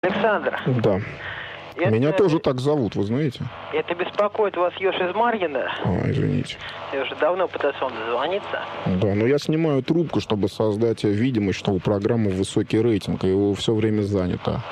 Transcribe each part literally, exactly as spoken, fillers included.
Александр. Да. Это, Меня тоже так зовут, вы знаете? Это беспокоит вас Ёж из Марьина? А, извините. Я уже давно пытался вам дозвониться. Да, но я снимаю трубку, чтобы создать видимость, что у программы высокий рейтинг, и его все время занято.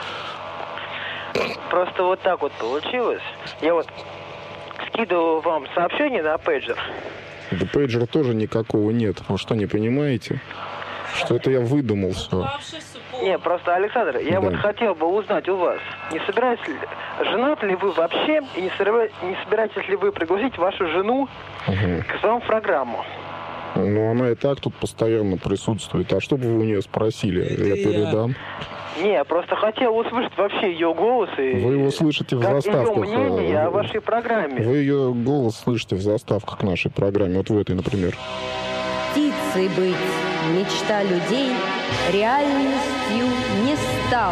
Просто вот так вот получилось. Я вот скидывал вам сообщение на пейджер. Да пейджера тоже никакого нет. Вы что, не понимаете? Что это я выдумал все? Не, просто, Александр, я Да. вот хотел бы узнать у вас, не собираетесь ли, женаты ли вы вообще, и не, собира- не собираетесь ли вы пригласить вашу жену Угу. к вам в программу? Ну, она и так тут постоянно присутствует. А что бы вы у нее спросили? Я передам. Не, я просто хотел услышать вообще ее голос и... Вы его слышите в как заставках. ее мнение э, о вашей программе. Вы ее голос слышите в заставках к нашей программе. Вот в этой, например. Птицей быть мечта людей реальностью не стала.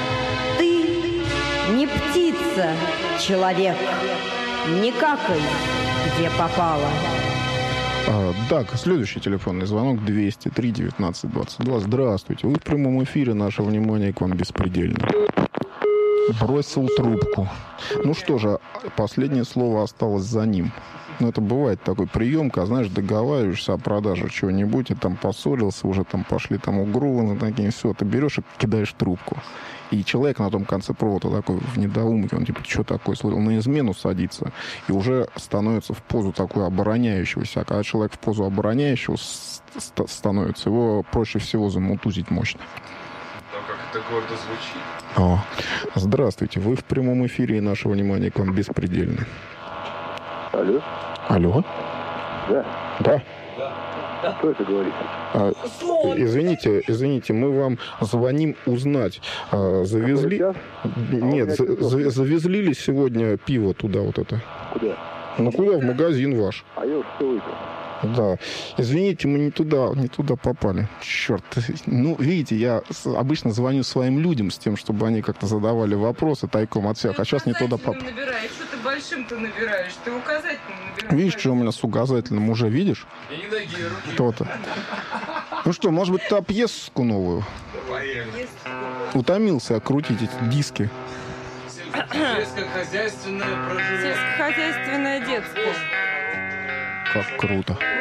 Ты не птица, человек, не какай, где попала. А, так, следующий телефонный звонок двести три девятнадцать двадцать два. Здравствуйте. Вы в прямом эфире. Наше внимание к вам беспредельно. Бросил трубку. Ну что же, последнее слово осталось за ним. Ну, это бывает такой прием, когда, знаешь, договариваешься о продаже чего-нибудь, и там поссорился, уже там пошли там угрозы, такие, все, ты берешь и кидаешь трубку. И человек на том конце провода такой в недоумке, он типа, что такое, он на измену садится, и уже становится в позу такой обороняющегося. А когда человек в позу обороняющего ст- становится, его проще всего замутузить мощно. Но как это гордо звучит. О, здравствуйте, вы в прямом эфире, и наше внимание к вам беспредельно. Алло? Алло? Да. Да. Кто это говорит? А, извините, извините, мы вам звоним узнать, а, завезли... Который Нет, за- за- завезли ли сегодня пиво туда вот это? Куда? Ну куда? В магазин ваш. А я уж что это? Да. Извините, мы не туда, не туда попали. Черт. Ну, видите, я с- обычно звоню своим людям с тем, чтобы они как-то задавали вопросы тайком от всех, а сейчас не туда попали. Набираешь. Что ты большим-то набираешь? Ты указательным набираешь. Видишь, что у меня с указательным уже, видишь? И не ноги, а руки. Кто-то. Ну что, может быть, ты пьеску новую? Утомился я крутить эти диски. Сельскохозяйственное проживание. Сельскохозяйственное детство. Как круто.